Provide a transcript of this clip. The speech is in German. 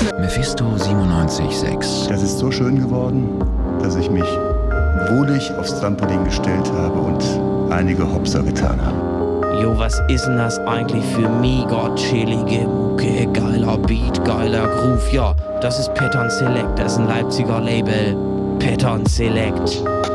Mephisto 97.6. Das ist so schön geworden, dass ich mich wohlig aufs Trampolin gestellt habe und einige Hopser getan habe. Jo, was ist denn das eigentlich für mega chillige Mucke? Geiler Beat, geiler Groove. Ja, das ist Pattern Select, das ist ein Leipziger Label. Pattern Select.